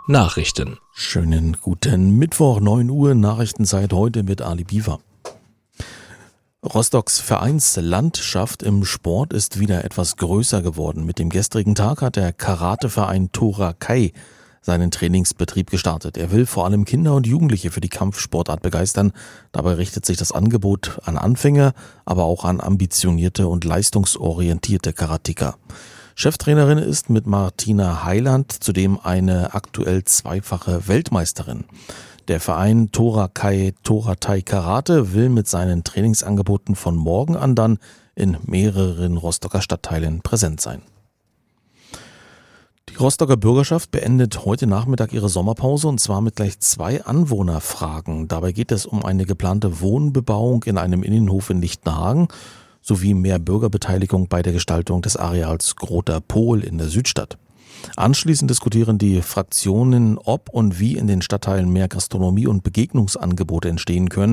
Nachrichten. Schönen guten Mittwoch, 9 Uhr, Nachrichtenzeit heute mit Ali Biwa. Rostocks Vereinslandschaft im Sport ist wieder etwas größer geworden. Mit dem gestrigen Tag hat der Karateverein Tora Kai seinen Trainingsbetrieb gestartet. Er will vor allem Kinder und Jugendliche für die Kampfsportart begeistern. Dabei richtet sich das Angebot an Anfänger, aber auch an ambitionierte und leistungsorientierte Karateka. Cheftrainerin ist mit Martina Heiland zudem eine aktuell zweifache Weltmeisterin. Der Verein Tora Kai Toratai Karate will mit seinen Trainingsangeboten von morgen an dann in mehreren Rostocker Stadtteilen präsent sein. Die Rostocker Bürgerschaft beendet heute Nachmittag ihre Sommerpause und zwar mit gleich 2 Anwohnerfragen. Dabei geht es um eine geplante Wohnbebauung in einem Innenhof in Lichtenhagen sowie mehr Bürgerbeteiligung bei der Gestaltung des Areals Groter Pol in der Südstadt. Anschließend diskutieren die Fraktionen, ob und wie in den Stadtteilen mehr Gastronomie und Begegnungsangebote entstehen können.